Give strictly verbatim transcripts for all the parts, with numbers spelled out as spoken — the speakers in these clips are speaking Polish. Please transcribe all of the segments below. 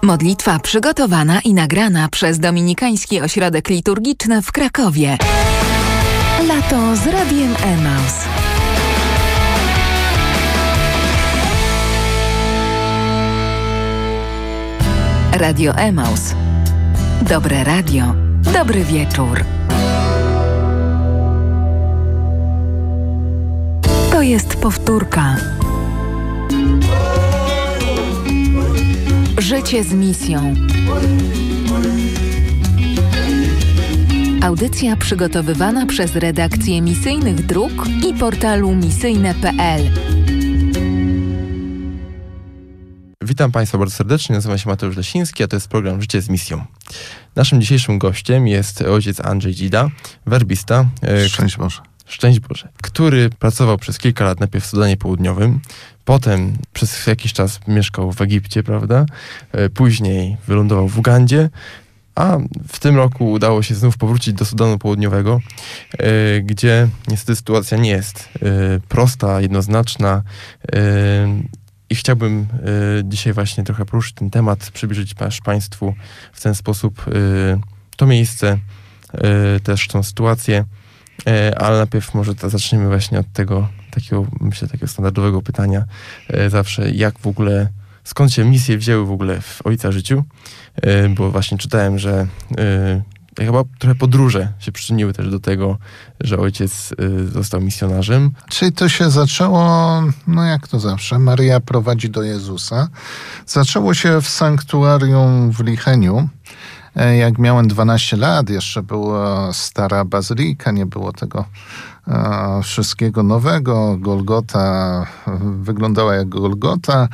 Modlitwa przygotowana i nagrana przez Dominikański Ośrodek Liturgiczny w Krakowie. Lato z Radiem Emaus. Radio Emaus. Dobre radio, dobry wieczór. To jest powtórka. Życie z misją. Audycja przygotowywana przez redakcję Misyjnych Dróg i portalu misyjne kropka p l. Witam Państwa bardzo serdecznie, nazywam się Mateusz Lesiński, a to jest program Życie z misją. Naszym dzisiejszym gościem jest ojciec Andrzej Dzida, werbista. Szczęść Boże. Szczęść Boże. Który pracował przez kilka lat najpierw w Sudanie Południowym, potem przez jakiś czas mieszkał w Egipcie, prawda? Później wylądował w Ugandzie, a w tym roku udało się znów powrócić do Sudanu Południowego, gdzie niestety sytuacja nie jest prosta, jednoznaczna. I chciałbym y, dzisiaj właśnie trochę poruszyć ten temat, przybliżyć Państwu w ten sposób y, to miejsce, y, też tą sytuację, y, ale najpierw może to zaczniemy właśnie od tego takiego, myślę, takiego standardowego pytania y, zawsze, jak w ogóle, skąd się misje wzięły w ogóle w Ojca życiu, y, bo właśnie czytałem, że y, chyba trochę podróże się przyczyniły też do tego, że ojciec y, został misjonarzem. Czyli to się zaczęło, no jak to zawsze, Maryja prowadzi do Jezusa. Zaczęło się w sanktuarium w Licheniu. Jak miałem dwanaście lat, jeszcze była stara bazylika, nie było tego e, wszystkiego nowego. Golgota wyglądała jak Golgota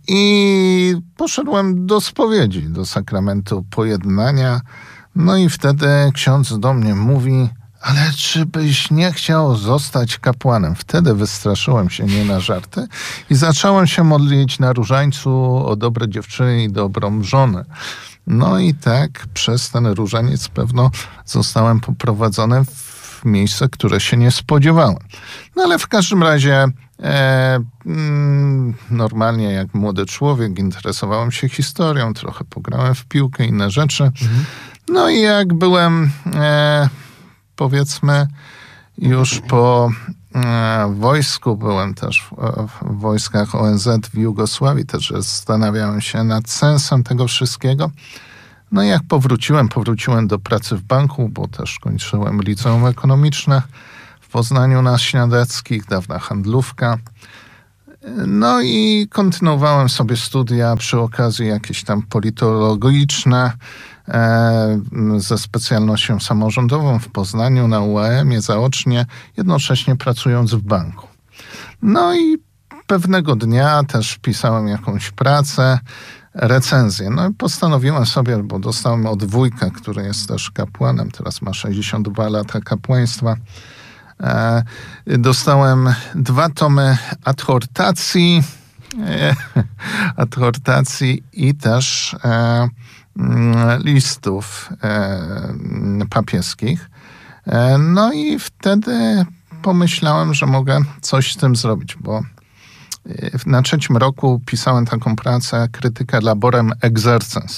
i poszedłem do spowiedzi, do sakramentu pojednania. No i wtedy ksiądz do mnie mówi: ale czy byś nie chciał zostać kapłanem? Wtedy wystraszyłem się nie na żarty i zacząłem się modlić na różańcu o dobre dziewczyny i dobrą żonę. No i tak przez ten różaniec pewno zostałem poprowadzony w miejsce, które się nie spodziewałem. No ale w każdym razie e, mm, normalnie jak młody człowiek interesowałem się historią, trochę pograłem w piłkę, inne rzeczy. Mhm. No i jak byłem, e, powiedzmy, już po e, wojsku, byłem też w, w wojskach O N Z w Jugosławii, też zastanawiałem się nad sensem tego wszystkiego. No i jak powróciłem, powróciłem do pracy w banku, bo też kończyłem liceum ekonomiczne w Poznaniu na Śniadeckich, dawna handlówka. No i kontynuowałem sobie studia, przy okazji jakieś tam politologiczne, e, ze specjalnością samorządową w Poznaniu na U A M-ie zaocznie, jednocześnie pracując w banku. No i pewnego dnia też pisałem jakąś pracę, recenzję. No i postanowiłem sobie, bo dostałem od wujka, który jest też kapłanem, teraz ma sześćdziesiąt dwa lata kapłaństwa, E, dostałem dwa tomy adhortacji, e, adhortacji i też e, listów e, papieskich. E, no i wtedy pomyślałem, że mogę coś z tym zrobić, bo na trzecim roku pisałem taką pracę Krytyka laborem exercens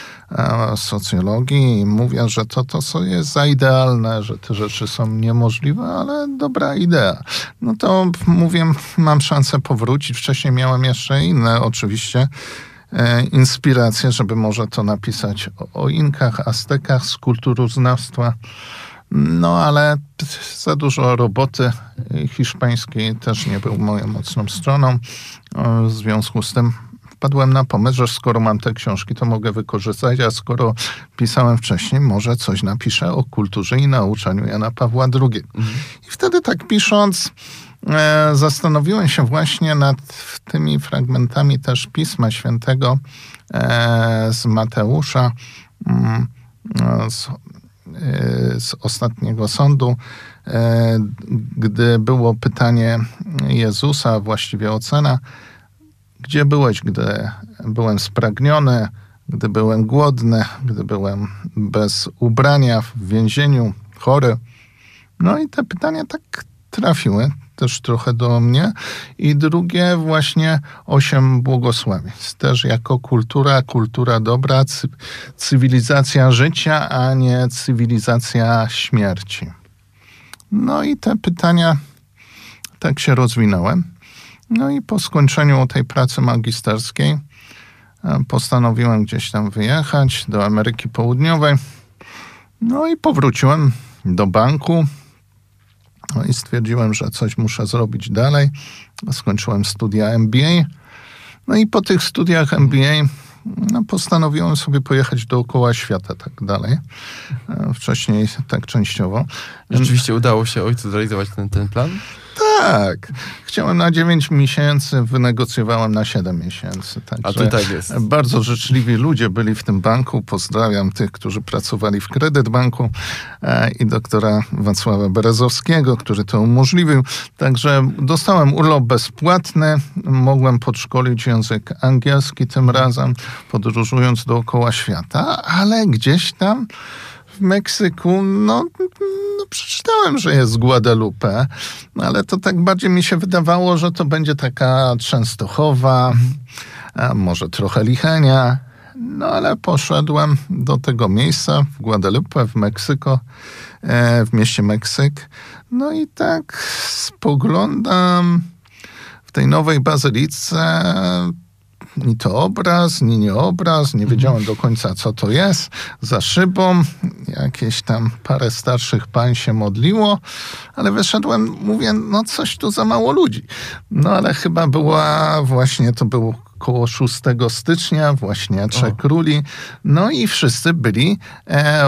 socjologii i mówię, że to, to jest za idealne, że te rzeczy są niemożliwe, ale dobra idea. No to mówię, mam szansę powrócić. Wcześniej miałem jeszcze inne oczywiście e, inspiracje, żeby może to napisać o, o Inkach, Aztekach z kulturoznawstwa. No ale za dużo roboty hiszpańskiej też nie był moją mocną stroną. W związku z tym wpadłem na pomysł, że skoro mam te książki, to mogę wykorzystać, a skoro pisałem wcześniej, może coś napiszę o kulturze i nauczaniu Jana Pawła drugiego. Mhm. I wtedy tak pisząc, e, zastanowiłem się właśnie nad tymi fragmentami też Pisma Świętego e, z Mateusza, mm, z, e, z ostatniego sądu, e, gdy było pytanie Jezusa, właściwie ocena: gdzie byłeś, gdy byłem spragniony, gdy byłem głodny, gdy byłem bez ubrania, w więzieniu, chory? No i te pytania tak trafiły. też trochę do mnie. I drugie właśnie osiem błogosławieństw. Też jako kultura, kultura dobra, cy, cywilizacja życia, a nie cywilizacja śmierci. No i te pytania tak się rozwinąłem. No i po skończeniu tej pracy magisterskiej postanowiłem gdzieś tam wyjechać do Ameryki Południowej. No i powróciłem do banku. No i stwierdziłem, że coś muszę zrobić dalej. Skończyłem studia M B A. No i po tych studiach M B A no, postanowiłem sobie pojechać dookoła świata, tak dalej. Wcześniej tak częściowo. Rzeczywiście udało się ojcu zrealizować ten, ten plan? Tak. Chciałem na dziewięć miesięcy, wynegocjowałem na siedem miesięcy. A to tak jest. Bardzo życzliwi ludzie byli w tym banku. Pozdrawiam tych, którzy pracowali w Kredytbanku e, i doktora Wacława Berezowskiego, który to umożliwił. Także dostałem urlop bezpłatny. Mogłem podszkolić język angielski tym razem, podróżując dookoła świata, ale gdzieś tam w Meksyku, no, no przeczytałem, że jest Guadalupe, ale to tak bardziej mi się wydawało, że to będzie taka Częstochowa, a może trochę Lichenia. No ale poszedłem do tego miejsca w Guadalupe, w Meksyko, e, w mieście Meksyk. No i tak spoglądam w tej nowej bazylice. Ni to obraz, ni nie obraz. Nie wiedziałem do końca, co to jest. Za szybą jakieś tam parę starszych pań się modliło, ale wyszedłem, mówię, no coś tu za mało ludzi. No ale chyba była właśnie, to było koło szóstego stycznia, właśnie Trzech o. Króli. No i wszyscy byli e,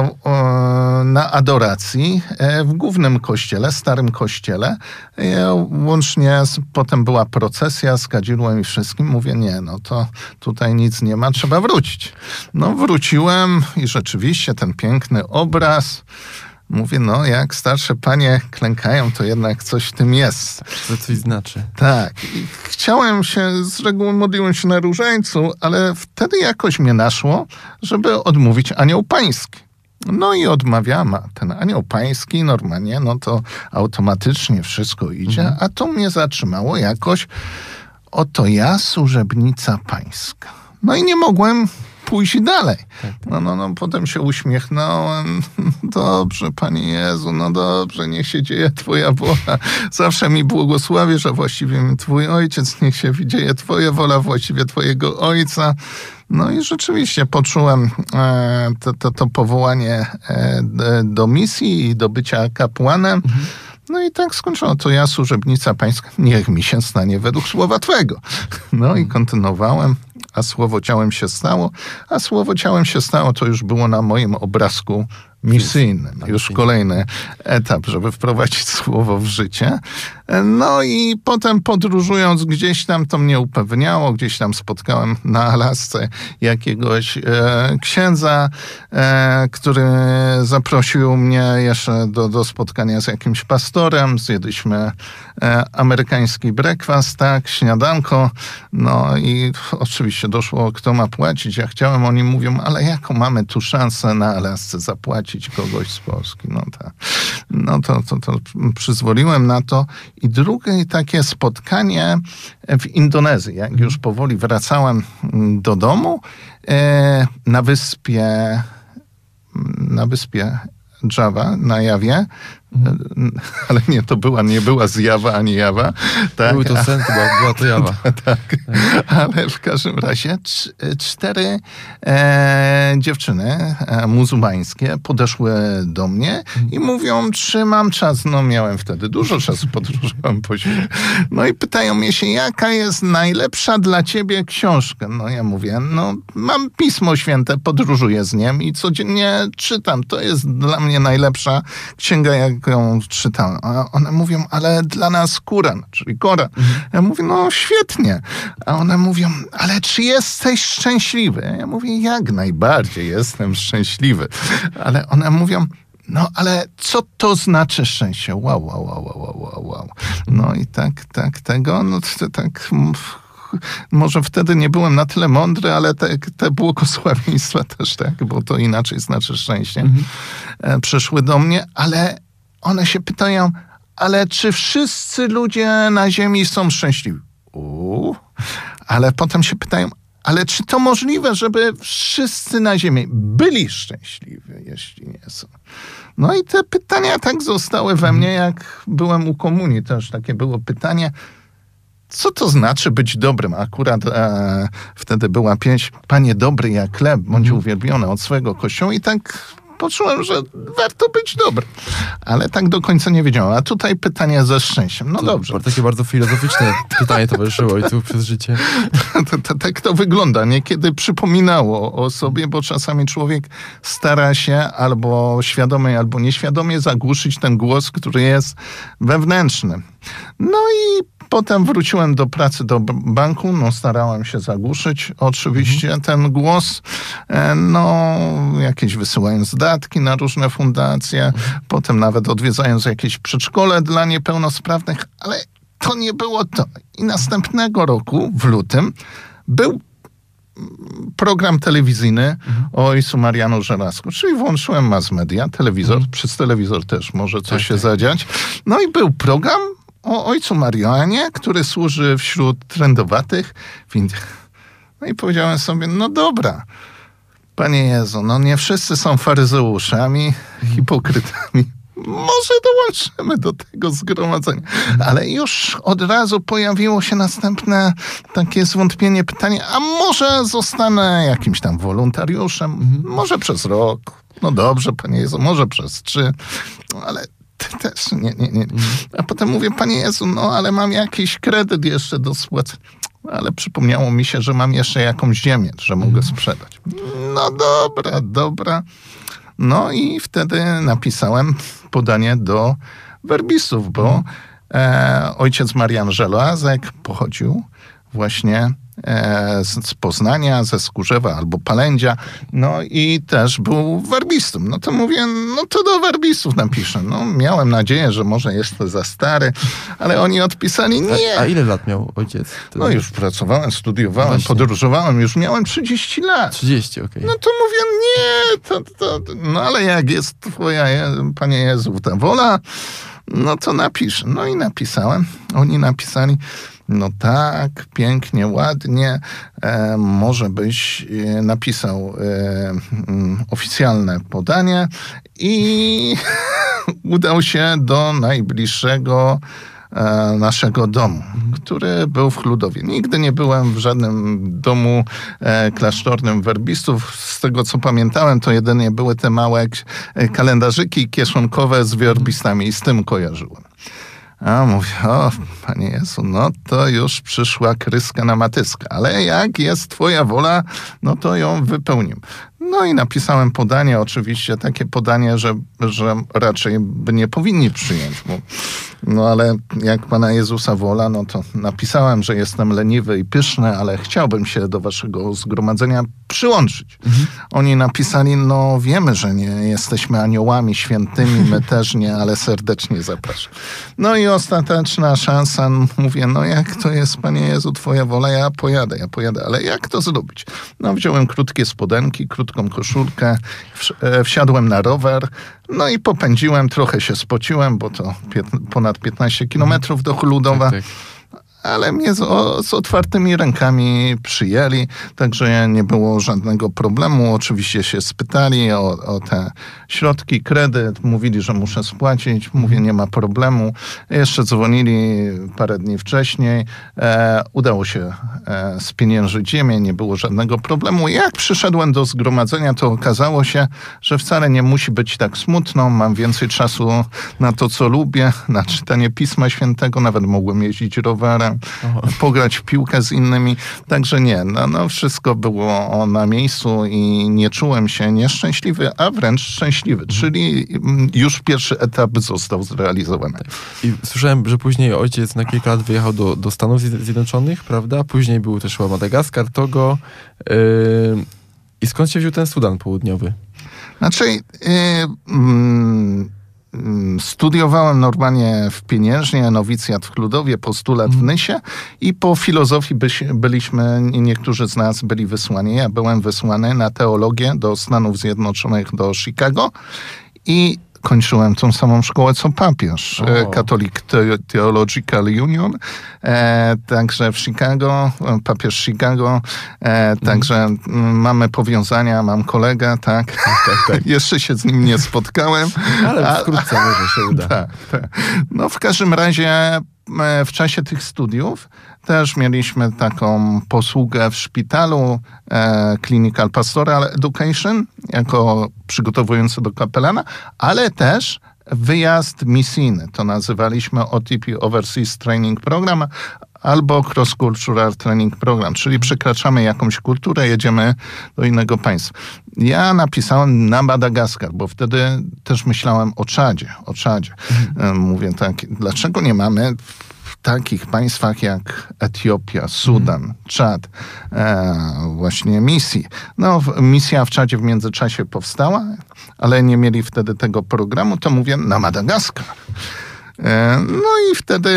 o, na adoracji e, w głównym kościele, starym kościele. E, łącznie z, potem była procesja z kadzidłem i wszystkim. Mówię, nie, no to tutaj nic nie ma, trzeba wrócić. No wróciłem i rzeczywiście ten piękny obraz. Mówię, no jak starsze panie klękają, to jednak coś w tym jest. To coś znaczy. Tak. I chciałem się, z reguły modliłem się na różańcu, ale wtedy jakoś mnie naszło, żeby odmówić Anioł Pański. No i odmawiam, a ten Anioł Pański normalnie, no to automatycznie wszystko idzie, mhm. a to mnie zatrzymało jakoś, oto ja, służebnica pańska. No i nie mogłem pójść dalej. No, no, no, potem się uśmiechnąłem. Dobrze, Panie Jezu, no dobrze, niech się dzieje Twoja wola. Zawsze mi błogosławisz, a właściwie Twój Ojciec, niech się dzieje Twoja wola, właściwie Twojego Ojca. No i rzeczywiście poczułem e, to, to, to powołanie e, do misji i do bycia kapłanem. Mhm. No i tak skończono. To ja, służebnica pańska, niech mi się stanie według słowa Twego. No i kontynuowałem, a słowo ciałem się stało, a słowo ciałem się stało, to już było na moim obrazku misyjnym. Już kolejny etap, żeby wprowadzić słowo w życie. No i potem podróżując gdzieś tam, to mnie upewniało, gdzieś tam spotkałem na Alasce jakiegoś e, księdza, e, który zaprosił mnie jeszcze do, do spotkania z jakimś pastorem. Zjedliśmy e, amerykański breakfast, tak, śniadanko. No i oczywiście doszło, kto ma płacić. Ja chciałem, oni mówią, ale jaką mamy tu szansę na Alasce zapłacić kogoś z Polski. No, ta, no to, to, to przyzwoliłem na to. I drugie takie spotkanie w Indonezji. Jak już powoli wracałem do domu, e, na wyspie na wyspie Java, na Jawie, ale nie, to była, nie była zjawa ani Jawa. Tak? Były to sen, to była, była to Jawa. tak, tak. Ale w każdym razie c- cztery e, dziewczyny e, muzułmańskie podeszły do mnie i mówią, czy mam czas. No miałem wtedy dużo czasu, podróżowałem po świecie. No i pytają mnie się, jaka jest najlepsza dla ciebie książka? No ja mówię, no mam Pismo Święte, podróżuję z nim i codziennie czytam. To jest dla mnie najlepsza księga, jak ją czytałem. A one mówią, ale dla nas Koran, czyli Koran. Mhm. Ja mówię, no świetnie. A one mówią, ale czy jesteś szczęśliwy? Ja mówię, jak najbardziej jestem szczęśliwy. Ale one mówią, no ale co to znaczy szczęście? Wow, wow, wow, wow, wow, wow. No i tak, tak, tego, no to, tak... Może wtedy nie byłem na tyle mądry, ale te, te błogosławieństwa też tak, bo to inaczej znaczy szczęście, mhm. przyszły do mnie, ale one się pytają, ale czy wszyscy ludzie na ziemi są szczęśliwi? Uuu, ale potem się pytają, ale czy to możliwe, żeby wszyscy na ziemi byli szczęśliwi, jeśli nie są? No i te pytania tak zostały we mnie, jak byłem u komunii. Też takie było pytanie, co to znaczy być dobrym? Akurat e, wtedy była pieśń Panie dobry jak chleb, bądź uwielbiony od swego Kościoła i tak poczułem, że warto być dobrym. Ale tak do końca nie wiedziałem. A tutaj pytanie ze szczęściem. No to dobrze. Takie bardzo filozoficzne pytanie towarzyszyło ojcu przez życie. to, to, tak to wygląda. Niekiedy przypominało o sobie, bo czasami człowiek stara się albo świadomie, albo nieświadomie zagłuszyć ten głos, który jest wewnętrzny. No i potem wróciłem do pracy do banku, no starałem się zagłuszyć oczywiście mhm. ten głos, no jakieś wysyłając datki na różne fundacje, mhm. potem nawet odwiedzając jakieś przedszkole dla niepełnosprawnych, ale to nie było to. I następnego roku, w lutym, był program telewizyjny mhm. o ojcu Marianu Żelazku, czyli włączyłem mass media, telewizor, mhm. przez telewizor też może coś tak, się tak. zadziać. No i był program o ojcu Marianie, który służy wśród trendowatych. No i powiedziałem sobie, no dobra, Panie Jezu, no nie wszyscy są faryzeuszami, hipokrytami. Może dołączymy do tego zgromadzenia. Ale już od razu pojawiło się następne takie zwątpienie, pytanie, a może zostanę jakimś tam wolontariuszem? Mhm. Może przez rok. No dobrze, Panie Jezu, może przez trzy. Ale ty też nie, nie, nie. A potem mówię, Panie Jezu, no ale mam jakiś kredyt jeszcze do spłaty. Ale przypomniało mi się, że mam jeszcze jakąś ziemię, że mogę sprzedać. No dobra, dobra. No i wtedy napisałem podanie do werbistów, bo e, ojciec Marian Żelazek pochodził właśnie e, z, z Poznania, ze Skórzewa albo Palędzia, no i też był werbistą. No to mówię, no to do werbistów napiszę. No miałem nadzieję, że może jest to za stary, ale oni odpisali nie. A, a ile lat miał ojciec? To no już pracowałem, studiowałem, właśnie. podróżowałem, już miałem trzydzieści lat. trzydzieści, okej. Okay. No to mówię, nie, to, to, no ale jak jest twoja, Panie Jezu, ta wola, no to napisz. No i napisałem. Oni napisali, no tak, pięknie, ładnie, e, może byś e, napisał e, m, oficjalne podanie i udał się do najbliższego e, naszego domu, który był w Chludowie. Nigdy nie byłem w żadnym domu e, klasztornym werbistów. Z tego, co pamiętałem, to jedynie były te małe e, kalendarzyki kieszonkowe z werbistami i z tym kojarzyłem. A mówię, o Panie Jezu, no to już przyszła kryska na matyska, ale jak jest twoja wola, no to ją wypełnimy. No i napisałem podanie, oczywiście takie podanie, że, że raczej by nie powinni przyjąć, bo, no ale jak Pana Jezusa wola, no to napisałem, że jestem leniwy i pyszny, ale chciałbym się do waszego zgromadzenia przyłączyć. Mhm. Oni napisali, no wiemy, że nie jesteśmy aniołami świętymi, my też nie, ale serdecznie zapraszam. No i ostateczna szansa, mówię, no jak to jest, Panie Jezu, twoja wola, ja pojadę, ja pojadę, ale jak to zrobić? No wziąłem krótkie spodenki, krótką koszulkę, wsiadłem na rower, no i popędziłem, trochę się spociłem, bo to pięt- ponad piętnaście kilometrów do Chludowa. Tak, tak. Ale mnie z, o, z otwartymi rękami przyjęli, także nie było żadnego problemu. Oczywiście się spytali o, o te środki, kredyt, mówili, że muszę spłacić. Mówię, nie ma problemu. Jeszcze dzwonili parę dni wcześniej. E, udało się e, spieniężyć ziemię, nie było żadnego problemu. Jak przyszedłem do zgromadzenia, to okazało się, że wcale nie musi być tak smutno. Mam więcej czasu na to, co lubię, na czytanie Pisma Świętego. Nawet mogłem jeździć rowerem, pograć w piłkę z innymi. Także nie, no, no wszystko było na miejscu i nie czułem się nieszczęśliwy, a wręcz szczęśliwy. Czyli już pierwszy etap został zrealizowany. I słyszałem, że później ojciec na kilka lat wyjechał do, do Stanów Zjednoczonych, prawda? Później był też chyba Madagaskar, Togo. Yy... I skąd się wziął ten Sudan Południowy? Znaczy... Yy, mm, Studiowałem normalnie w Pieniężnie, nowicjat w Chludowie, postulat w Nysie i po filozofii byś, byliśmy, niektórzy z nas byli wysłani. Ja byłem wysłany na teologię do Stanów Zjednoczonych, do Chicago i kończyłem tą samą szkołę co papież, O. Catholic Theological Union, e, także w Chicago, papież Chicago, e, także mm. mamy powiązania, mam kolegę, tak, tak, tak. jeszcze się z nim nie spotkałem. Ale wkrótce a, może się uda. Tak, tak. No w każdym razie w czasie tych studiów też mieliśmy taką posługę w szpitalu e, Clinical Pastoral Education jako przygotowujący do kapelana, ale też wyjazd misyjny. To nazywaliśmy O T P Overseas Training Program albo Cross Cultural Training Program, czyli przekraczamy jakąś kulturę, jedziemy do innego państwa. Ja napisałem na Madagaskar, bo wtedy też myślałem o Czadzie, o Czadzie. Mhm. Mówię tak, dlaczego nie mamy w takich państwach jak Etiopia, Sudan, mhm. Czad, e, właśnie misji. No, misja w Czadzie w międzyczasie powstała, ale nie mieli wtedy tego programu, to mówię na Madagaskar. No i wtedy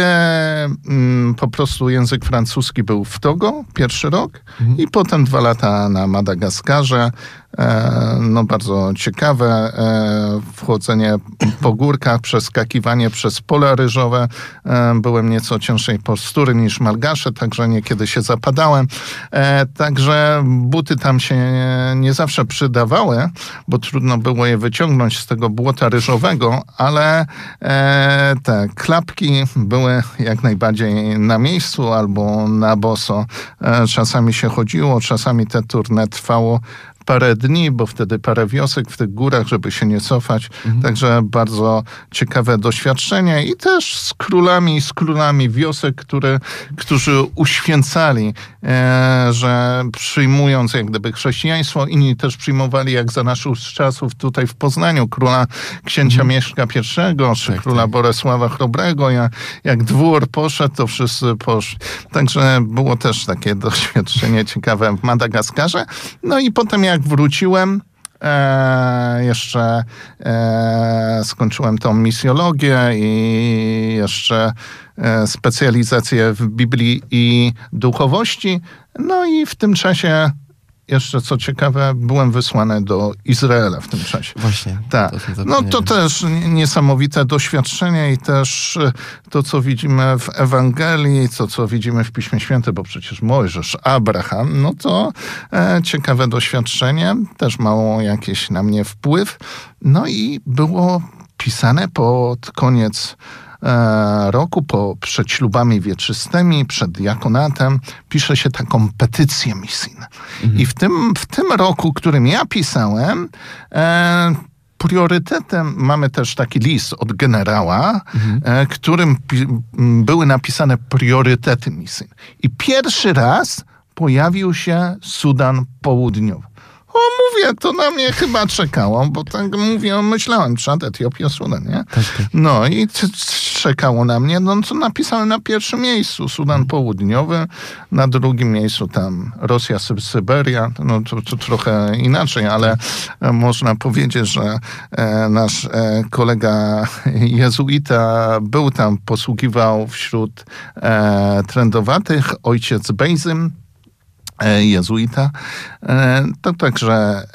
mm, po prostu język francuski był w Togo pierwszy rok mhm. i potem dwa lata na Madagaskarze. E, no bardzo ciekawe e, wchodzenie po górkach, przeskakiwanie przez pola ryżowe. E, byłem nieco cięższej postury niż malgasze, także niekiedy się zapadałem. E, także buty tam się nie, nie zawsze przydawały, bo trudno było je wyciągnąć z tego błota ryżowego, ale e, te klapki były jak najbardziej na miejscu albo na boso. E, czasami się chodziło, czasami te tournée trwało parę dni, bo wtedy parę wiosek w tych górach, żeby się nie cofać. Mhm. Także bardzo ciekawe doświadczenie i też z królami, z królami wiosek, które, którzy uświęcali, e, że przyjmując jak gdyby chrześcijaństwo, inni też przyjmowali jak za naszych czasów tutaj w Poznaniu króla księcia mhm. Mieszka I, czy tak, króla tak. Bolesława Chrobrego. Jak, jak dwór poszedł, to wszyscy poszli. Także było też takie doświadczenie ciekawe w Madagaskarze. No i potem jak wróciłem, e, jeszcze e, skończyłem tą misjologię i jeszcze e, specjalizację w Biblii i duchowości. No i w tym czasie jeszcze co ciekawe, byłem wysłany do Izraela w tym czasie. Właśnie. Tak. To no to też niesamowite doświadczenie i też to, co widzimy w Ewangelii, to, co widzimy w Piśmie Świętym, bo przecież Mojżesz, Abraham, no to e, ciekawe doświadczenie, też mało jakieś na mnie wpływ. No i było pisane pod koniec roku, po, przed ślubami wieczystymi, przed diakonatem, pisze się taką petycję misyjną. Mhm. I w tym, w tym roku, którym ja pisałem, e, priorytetem, mamy też taki list od generała, mhm. e, którym pi, były napisane priorytety misyjne. I pierwszy raz pojawił się Sudan Południowy. O, mówię, to na mnie chyba czekało, bo tak mówię, myślałem, Czad, Etiopia, Sudan, nie? Tak, tak. No i c- c- czekało na mnie, no to napisałem na pierwszym miejscu Sudan hmm. Południowy, na drugim miejscu tam Rosja, Sy- Syberia, no to, to trochę inaczej, ale e, można powiedzieć, że e, nasz e, kolega jezuita był tam, posługiwał wśród e, trendowatych, ojciec Bejzym, jezuita, to także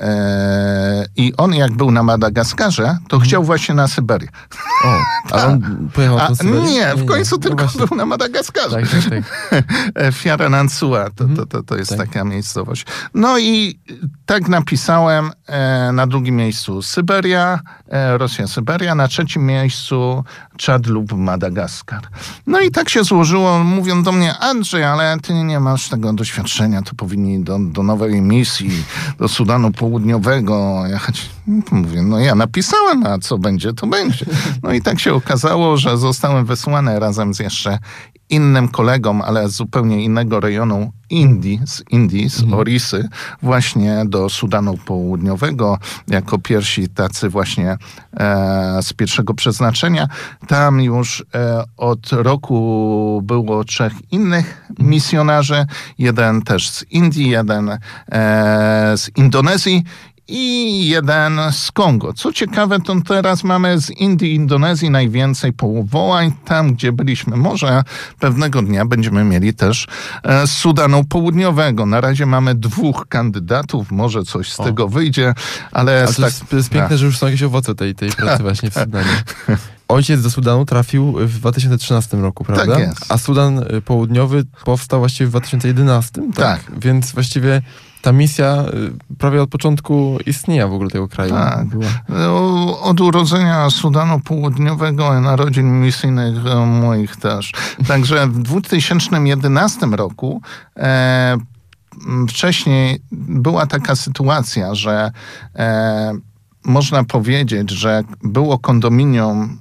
e, i on jak był na Madagaskarze, to hmm. chciał właśnie na Syberię. O, a on pojechał na Syberię? Nie, w końcu nie, tylko no był na Madagaskarze. Tak, tak, tak. Fiaranansua, to, to, to, to jest hmm. taka miejscowość. No i tak napisałem, e, na drugim miejscu Syberia, e, Rosja, Syberia, na trzecim miejscu Czad lub Madagaskar. No i tak się złożyło, mówią do mnie, Andrzej, ale ty nie masz tego doświadczenia, to powinni do, do nowej misji, do Sudanu Południowego jechać. Mówię, no ja napisałem, a co będzie, to będzie. No i tak się okazało, że zostałem wysłany razem z jeszcze innym kolegą, ale z zupełnie innego rejonu Indii, z Indii, z mhm. Orisy, właśnie do Sudanu Południowego, jako pierwsi tacy właśnie e, z pierwszego przeznaczenia. Tam już e, od roku było trzech innych misjonarzy, jeden też z Indii, jeden e, z Indonezji i jeden z Kongo. Co ciekawe, to teraz mamy z Indii, Indonezji najwięcej powołań. Tam, gdzie byliśmy, może pewnego dnia będziemy mieli też z Sudanu Południowego. Na razie mamy dwóch kandydatów, może coś z o. tego wyjdzie, ale... Ale to, tak... jest, to jest piękne, że już są jakieś owoce tej, tej pracy właśnie w Sudanie. Ojciec do Sudanu trafił w dwa tysiące trzynastym roku, prawda? Tak jest. A Sudan Południowy powstał właściwie w dwa tysiące jedenastym, tak? Tak. Więc właściwie ta misja prawie od początku istnienia w ogóle tego kraju. Tak. Była. Od urodzenia Sudanu Południowego, narodzin misyjnych moich też. Także w dwa tysiące jedenastym roku e, wcześniej była taka sytuacja, że e, można powiedzieć, że było kondominium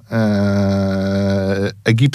e,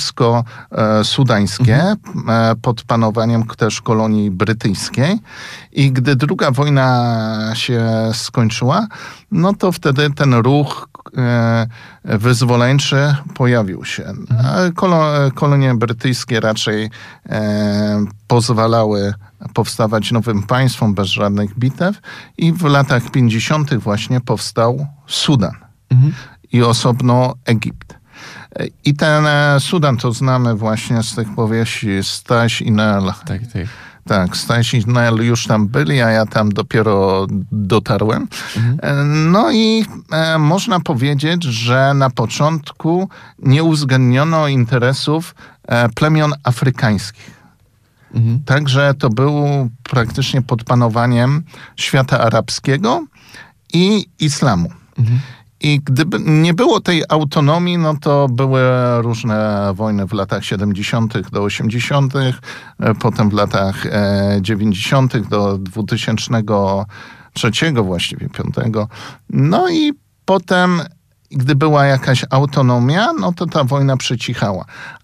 egipsko-sudańskie mhm. e, pod panowaniem też kolonii brytyjskiej i gdy druga wojna się skończyła, no to wtedy ten ruch e, wyzwoleńczy pojawił się. Mhm. Kolo, kolonie brytyjskie raczej e, pozwalały powstawać nowym państwom bez żadnych bitew i w latach pięćdziesiątych właśnie powstał Sudan mhm. i osobno Egipt. I ten Sudan to znamy właśnie z tych powieści Staś i Nel. Tak, tak. Tak, Staś i Nel już tam byli, a ja tam dopiero dotarłem. Mhm. No i e, można powiedzieć, że na początku nie uwzględniono interesów e, plemion afrykańskich. Mhm. Także to było praktycznie pod panowaniem świata arabskiego i islamu. Mhm. I gdyby nie było tej autonomii, no to były różne wojny w latach siedemdziesiątych do osiemdziesiątych, potem w latach dziewięćdziesiątych do dwutysięcznego trzeciego właściwie, piątego. No i potem, gdy była jakaś autonomia, no to ta wojna przycichała.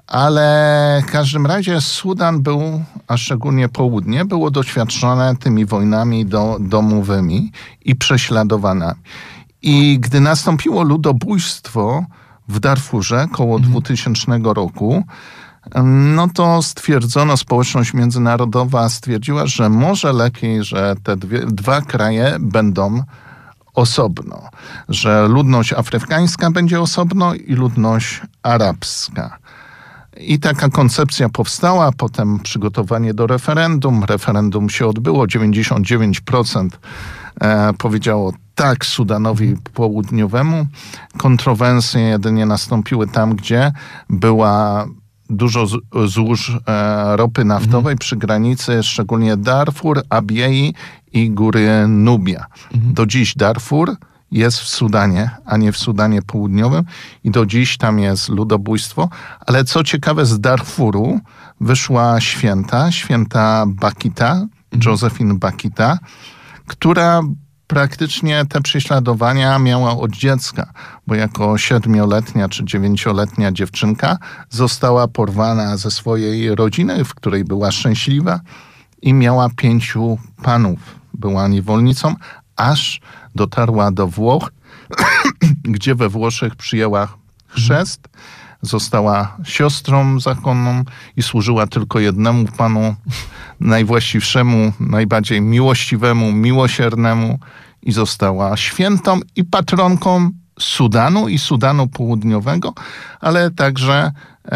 Ale w każdym razie Sudan był, a szczególnie południe, było doświadczone tymi wojnami do, domowymi i prześladowaniami. I gdy nastąpiło ludobójstwo w Darfurze koło mhm. dwutysięcznego roku, no to stwierdzono, społeczność międzynarodowa stwierdziła, że może lepiej, że te dwie, dwa kraje będą osobno. Że ludność afrykańska będzie osobno i ludność arabska. I taka koncepcja powstała, potem przygotowanie do referendum. Referendum się odbyło, dziewięćdziesiąt dziewięć procent e, powiedziało tak Sudanowi Południowemu. Kontrowersje jedynie nastąpiły tam, gdzie była dużo z, złóż e, ropy naftowej mhm. przy granicy, szczególnie Darfur, Abiei i góry Nubia. Mhm. Do dziś Darfur jest w Sudanie, a nie w Sudanie Południowym i do dziś tam jest ludobójstwo. Ale co ciekawe, z Darfuru wyszła święta, święta Bakita, mhm. Josephine Bakita, która praktycznie te prześladowania miała od dziecka, bo jako siedmioletnia czy dziewięcioletnia dziewczynka została porwana ze swojej rodziny, w której była szczęśliwa i miała pięciu panów. Była niewolnicą, aż dotarła do Włoch, gdzie we Włoszech przyjęła chrzest, została siostrą zakonną i służyła tylko jednemu Panu, najwłaściwszemu, najbardziej miłościwemu, miłosiernemu i została świętą i patronką Sudanu i Sudanu Południowego, ale także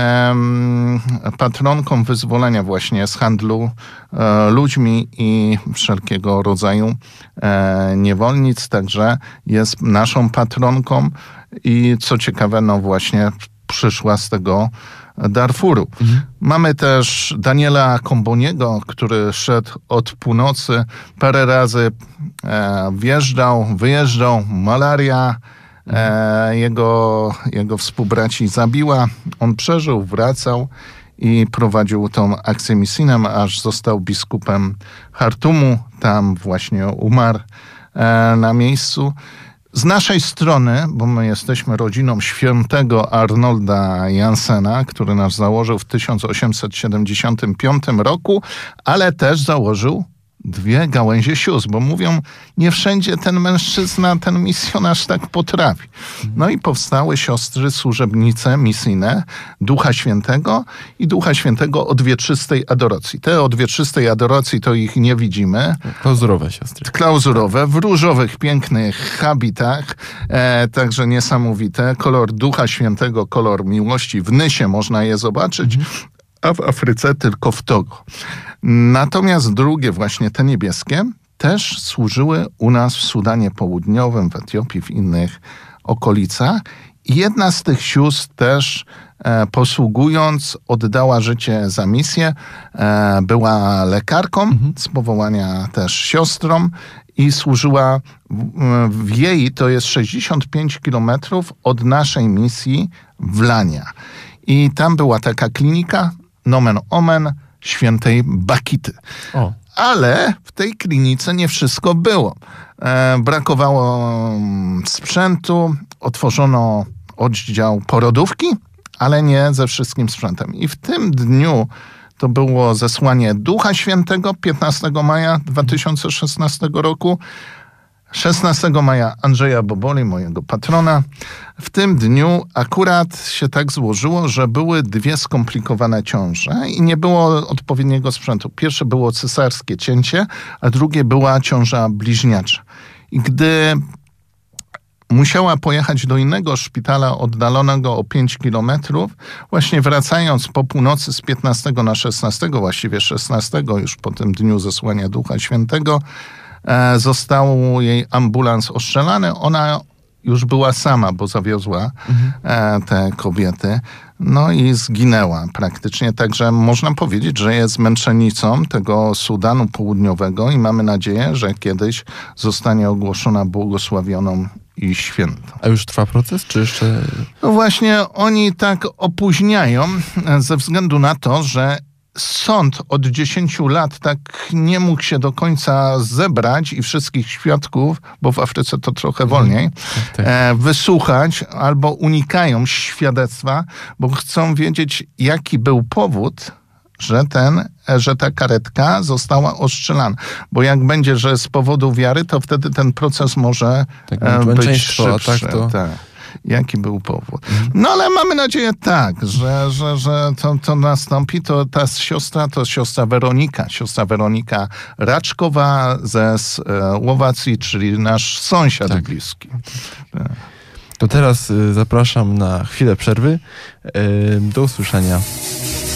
em, patronką wyzwolenia właśnie z handlu e, ludźmi i wszelkiego rodzaju e, niewolnic, także jest naszą patronką i co ciekawe, no właśnie przyszła z tego Darfuru. Mhm. Mamy też Daniela Komboniego, który szedł od północy, parę razy e, wjeżdżał, wyjeżdżał, malaria e, jego, jego współbraci zabiła. On przeżył, wracał i prowadził tą akcję misyjną, aż został biskupem Chartumu. Tam właśnie umarł e, na miejscu. Z naszej strony, bo my jesteśmy rodziną świętego Arnolda Jansena, który nas założył w tysiąc osiemset siedemdziesiątym piątym roku, ale też założył dwie gałęzie sióstr, bo mówią, nie wszędzie ten mężczyzna, ten misjonarz tak potrafi. No i powstały siostry służebnice misyjne Ducha Świętego i Ducha Świętego Odwieczystej Adoracji. Te Odwieczystej Adoracji to ich nie widzimy. Klauzurowe siostry. Klauzurowe, w różowych, pięknych habitach, e, także niesamowite. Kolor Ducha Świętego, kolor miłości. W Nysie można je zobaczyć, mhm. a w Afryce tylko w Togo. Natomiast drugie, właśnie te niebieskie, też służyły u nas w Sudanie Południowym, w Etiopii, w innych okolicach. I jedna z tych sióstr też e, posługując oddała życie za misję. E, była lekarką, mhm. z powołania też siostrą i służyła w, w jej, to jest sześćdziesiąt pięć kilometrów od naszej misji w Lania. I tam była taka klinika, nomen omen, świętej Bakity. O. Ale w tej klinice nie wszystko było. E, brakowało sprzętu, otworzono oddział porodówki, ale nie ze wszystkim sprzętem. I w tym dniu to było zesłanie Ducha Świętego piętnastego maja dwa tysiące szesnastego roku. szesnastego maja Andrzeja Boboli, mojego patrona. W tym dniu akurat się tak złożyło, że były dwie skomplikowane ciąże i nie było odpowiedniego sprzętu. Pierwsze było cesarskie cięcie, a drugie była ciąża bliźniacza. I gdy musiała pojechać do innego szpitala oddalonego o pięć kilometrów, właśnie wracając po północy z piętnastego na szesnastego, właściwie szesnastego, już po tym dniu zesłania Ducha Świętego, e, został jej ambulans ostrzelany. Ona już była sama, bo zawiozła mhm. e, te kobiety. No i zginęła praktycznie. Także można powiedzieć, że jest męczennicą tego Sudanu Południowego i mamy nadzieję, że kiedyś zostanie ogłoszona błogosławioną i świętą. A już trwa proces, czy jeszcze... No właśnie, oni tak opóźniają ze względu na to, że sąd od dziesięciu lat tak nie mógł się do końca zebrać i wszystkich świadków, bo w Afryce to trochę wolniej, tak, tak. E, wysłuchać albo unikają świadectwa, bo chcą wiedzieć, jaki był powód, że, ten, że ta karetka została ostrzelana. Bo jak będzie, że z powodu wiary, to wtedy ten proces może tak, e, być szybszy. A tak to... tak. Jaki był powód. No ale mamy nadzieję tak, że, że, że to, to nastąpi. To ta siostra to siostra Weronika. Siostra Weronika Raczkowa ze Słowacji, czyli nasz sąsiad tak. bliski. Tak. To teraz y, zapraszam na chwilę przerwy. Y, do usłyszenia.